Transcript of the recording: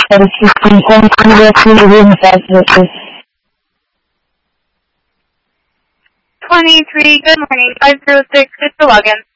That is 15.3 room 23, good morning, 506, it's the login.